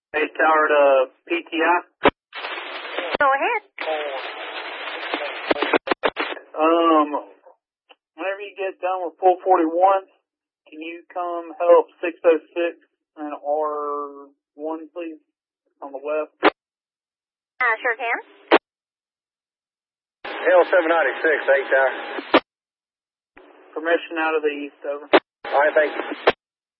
Hey, Tower to PTI. Go ahead. Whenever you get done with 441, can you come help 606 and R1, please, on the west? Sure can. L796, 8 Tower. Permission out of the east, over. All right, thank you.